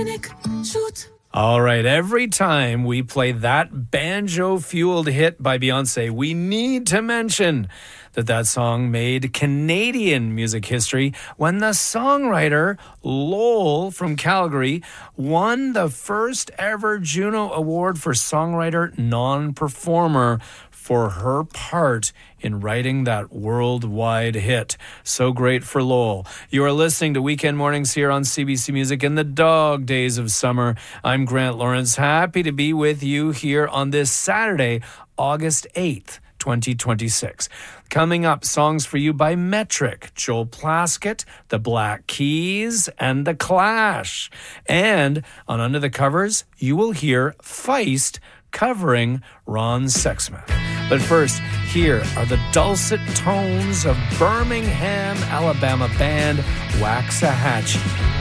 All right, every time we play that banjo-fueled hit by Beyonce, we need to mention that song made Canadian music history when the songwriter Lowell from Calgary won the first ever Juno Award for Songwriter Non-Performer for her part in writing that worldwide hit. So great for Lowell. You are listening to Weekend Mornings here on CBC Music in the dog days of summer. I'm Grant Lawrence, happy to be with you here on this Saturday, August 8th, 2026. Coming up, songs for you by Metric, Joel Plaskett, The Black Keys, and The Clash. And on Under the Covers, you will hear Feist covering Ron Sexsmith. But first, here are the dulcet tones of Birmingham, Alabama band Waxahachie.